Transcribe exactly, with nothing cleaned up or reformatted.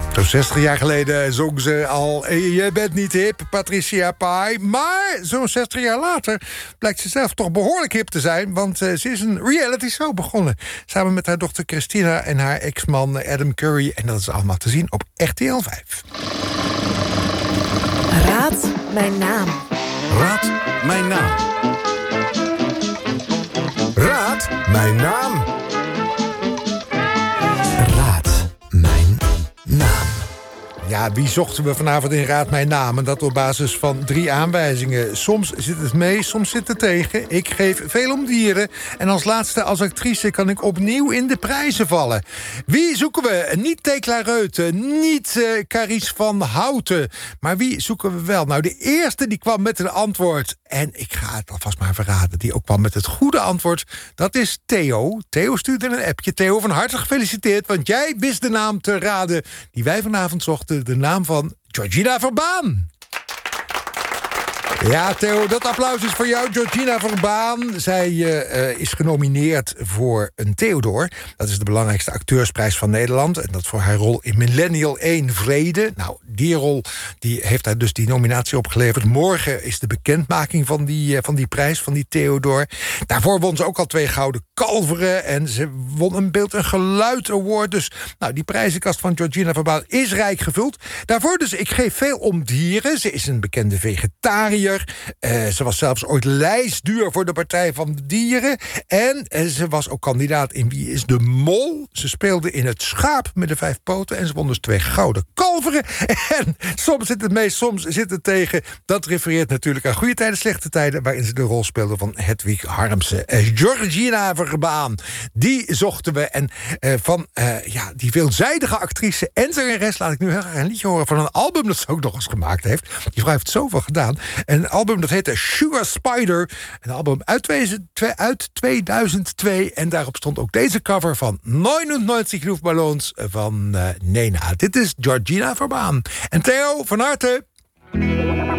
Zo'n zestig jaar geleden zong ze al... eh, je bent niet hip, Patricia Pai. Maar zo'n zestig jaar later blijkt ze zelf toch behoorlijk hip te zijn... want uh, ze is een reality show begonnen. Samen met haar dochter Christina en haar ex-man Adam Curry. En dat is allemaal te zien op R T L vijf. Raad mijn naam. Raad mijn naam. Raad mijn naam. Raad mijn naam. Ja, wie zochten we vanavond in Raad Mijn Naam? En dat op basis van drie aanwijzingen. Soms zit het mee, soms zit het tegen. Ik geef veel om dieren. En als laatste, als actrice, kan ik opnieuw in de prijzen vallen. Wie zoeken we? Niet Thekla Reuten, niet uh, Carice van Houten. Maar wie zoeken we wel? Nou, de eerste die kwam met een antwoord. En ik ga het alvast maar verraden. Die ook kwam met het goede antwoord. Dat is Theo. Theo stuurde een appje. Theo, van harte gefeliciteerd. Want jij wist de naam te raden die wij vanavond zochten. De naam van Georgina Verbaan. Ja, Theo, dat applaus is voor jou, Georgina Verbaan. Zij uh, is genomineerd voor een Theodor. Dat is de belangrijkste acteursprijs van Nederland. En dat voor haar rol in Millennial één Vrede. Nou, die rol die heeft haar dus die nominatie opgeleverd. Morgen is de bekendmaking van die, uh, van die prijs, van die Theodor. Daarvoor won ze ook al twee gouden kalveren. En ze won een beeld- en geluid award. Dus nou, die prijzenkast van Georgina Verbaan is rijk gevuld. Daarvoor dus, ik geef veel om dieren. Ze is een bekende vegetariër. Uh, ze was zelfs ooit lijstduur voor de Partij van de Dieren. En uh, ze was ook kandidaat in Wie is de Mol. Ze speelde in Het Schaap met de vijf poten. En ze won dus twee gouden kalveren. En soms zit het mee, soms zit het tegen. Dat refereert natuurlijk aan Goede Tijden, Slechte Tijden, waarin ze de rol speelde van Hedwig Harmsen. Uh, Georgina Verbaan, die zochten we. En uh, van uh, ja, die veelzijdige actrice en zangeres laat ik nu heel graag een liedje horen van een album dat ze ook nog eens gemaakt heeft. Die vrouw heeft zoveel gedaan. Een album dat heette Sugar Spider. Een album uit, uit tweeduizend twee. En daarop stond ook deze cover van negenenneunzig Luftballons van uh, Nena. Dit is Georgina Verbaan. En Theo, van harte...